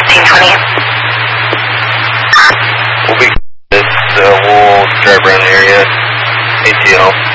1520. We'll be this, we'll drive around the area, ATL.